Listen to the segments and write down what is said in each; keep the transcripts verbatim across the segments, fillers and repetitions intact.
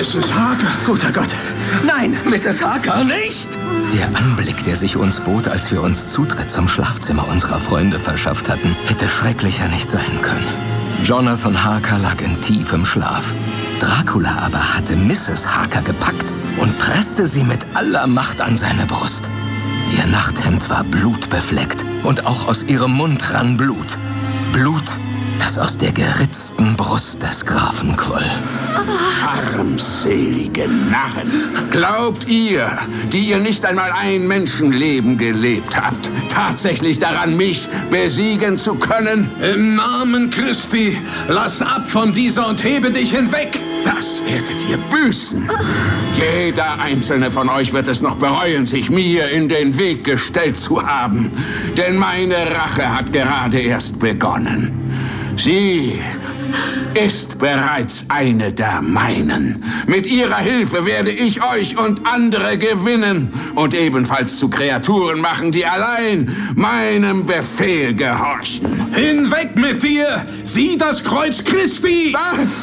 Misses Harker. Guter Gott. Nein, Misses Harker, nicht! Der Anblick, der sich uns bot, als wir uns Zutritt zum Schlafzimmer unserer Freunde verschafft hatten, hätte schrecklicher nicht sein können. Jonathan Harker lag in tiefem Schlaf. Dracula aber hatte Misses Harker gepackt und presste sie mit aller Macht an seine Brust. Ihr Nachthemd war blutbefleckt und auch aus ihrem Mund rann Blut. Blut, das aus der geritzten Brust des Grafen quoll. Armselige Narren! Glaubt ihr, die ihr nicht einmal ein Menschenleben gelebt habt, tatsächlich daran, mich besiegen zu können? Im Namen Christi, lass ab von dieser und hebe dich hinweg! Das werdet ihr büßen. Jeder einzelne von euch wird es noch bereuen, sich mir in den Weg gestellt zu haben. Denn meine Rache hat gerade erst begonnen. Sie ist bereits eine der meinen. Mit ihrer Hilfe werde ich euch und andere gewinnen und ebenfalls zu Kreaturen machen, die allein meinem Befehl gehorchen. Hinweg mit dir! Sieh das Kreuz Christi!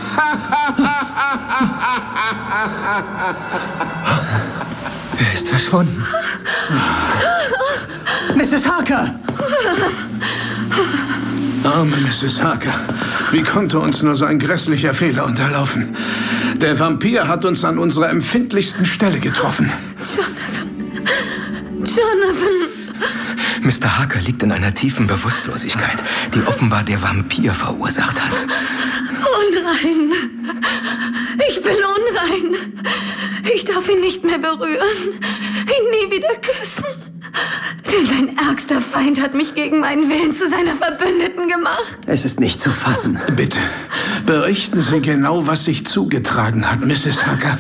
Er ist verschwunden. Misses Harker! Arme Misses Harker. Wie konnte uns nur so ein grässlicher Fehler unterlaufen? Der Vampir hat uns an unserer empfindlichsten Stelle getroffen. Jonathan. Jonathan. Mister Harker liegt in einer tiefen Bewusstlosigkeit, die offenbar der Vampir verursacht hat. Unrein. Ich bin unrein. Ich darf ihn nicht mehr berühren. Ihn nie wieder küssen. Denn sein ärgster Feind hat mich gegen meinen Willen zu seiner Verbündeten gemacht. Es ist nicht zu fassen. Bitte, berichten Sie genau, was sich zugetragen hat, Misses Harker.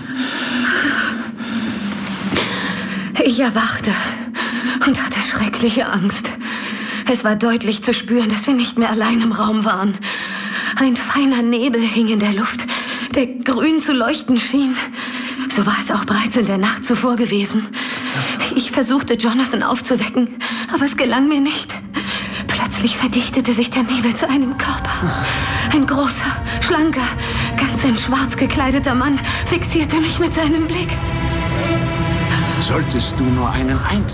Ich erwachte und hatte schreckliche Angst. Es war deutlich zu spüren, dass wir nicht mehr allein im Raum waren. Ein feiner Nebel hing in der Luft, der grün zu leuchten schien. So war es auch bereits in der Nacht zuvor gewesen. Ich versuchte, Jonathan aufzuwecken, aber es gelang mir nicht. Plötzlich verdichtete sich der Nebel zu einem Körper. Ein großer, schlanker, ganz in schwarz gekleideter Mann fixierte mich mit seinem Blick. Solltest du nur einen einzigen